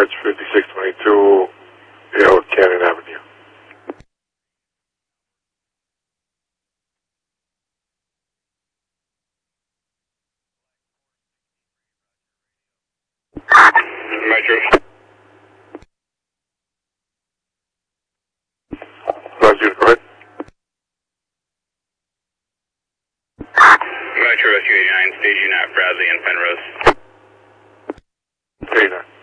March 5622, Cannon Avenue. Metro. Roger, go ahead. Metro 289, station at Bradley and Penrose. 89.